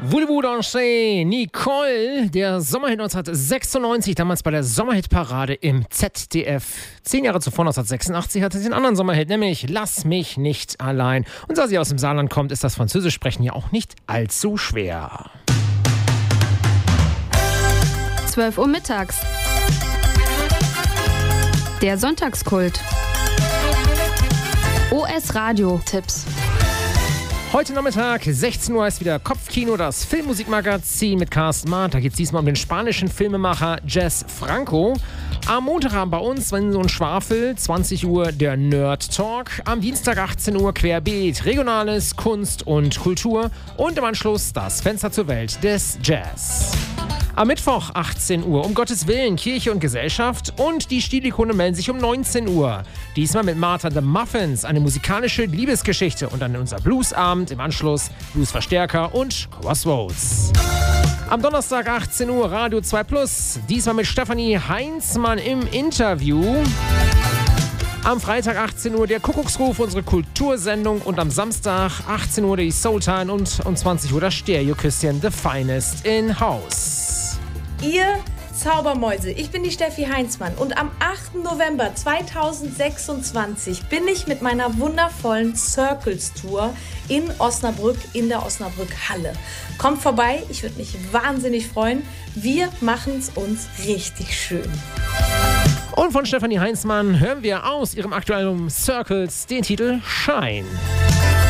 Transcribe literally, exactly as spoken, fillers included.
Voulez-vous danser? Nicole, der Sommerhit neunzehnhundertsechsundneunzig, damals bei der Sommerhitparade im Z D F. Zehn Jahre zuvor, neunzehnhundertsechsundachtzig, hatte sie einen anderen Sommerhit, nämlich Lass mich nicht allein. Und da sie aus dem Saarland kommt, ist das Französischsprechen ja auch nicht allzu schwer. zwölf Uhr mittags. Der Sonntagskult. O S-Radio-Tipps. Heute Nachmittag, sechzehn Uhr, ist wieder Kopfkino, das Filmmusikmagazin mit Carsten Maat. Da geht es diesmal um den spanischen Filmemacher Jess Franco. Am Montag haben bei uns, wenn so ein Schwafel, zwanzig Uhr der Nerd Talk. Am Dienstag achtzehn Uhr Querbeet, Regionales, Kunst und Kultur. Und im Anschluss das Fenster zur Welt des Jazz. Am Mittwoch achtzehn Uhr, um Gottes Willen, Kirche und Gesellschaft, und die Stilikone melden sich um neunzehn Uhr. Diesmal mit Martha the Muffins, eine musikalische Liebesgeschichte, und dann unser Bluesabend im Anschluss, Bluesverstärker und Crossroads. Am Donnerstag achtzehn Uhr Radio zwei Plus, diesmal mit Stefanie Heinzmann im Interview. Am Freitag achtzehn Uhr der Kuckucksruf, unsere Kultursendung, und am Samstag achtzehn Uhr die Soultime und um zwanzig Uhr das Stereo-Küsschen The Finest in House. Ihr Zaubermäuse, ich bin die Steffi Heinzmann und am achten November zweitausendsechsundzwanzig bin ich mit meiner wundervollen Circles Tour in Osnabrück, in der Osnabrück Halle. Kommt vorbei, ich würde mich wahnsinnig freuen. Wir machen es uns richtig schön. Und von Stefanie Heinzmann hören wir aus ihrem aktuellen Album Circles den Titel Shine.